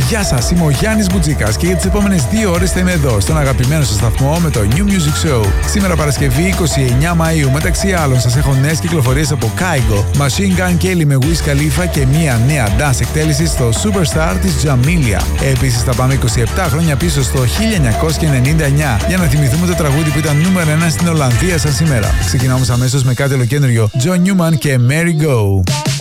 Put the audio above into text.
Γεια σας, είμαι ο Γιάννης Μπουτζίκας και για τις επόμενες 2 ώρες θα είμαι εδώ στον αγαπημένο σας σταθμό με το New Music Show. Σήμερα Παρασκευή 29 Μαΐου, μεταξύ άλλων σας έχω νέες κυκλοφορίες από Kygo, Machine Gun Kelly με Wiz Khalifa και μια νέα dance εκτέλεση στο Superstar της Jamelia. Επίσης θα πάμε 27 χρόνια πίσω στο 1999 για να θυμηθούμε το τραγούδι που ήταν νούμερο 1 στην Ολλανδία σαν σήμερα. Ξεκινάμε αμέσως με κάτι ολοκέντριο, John Newman και Merry Go.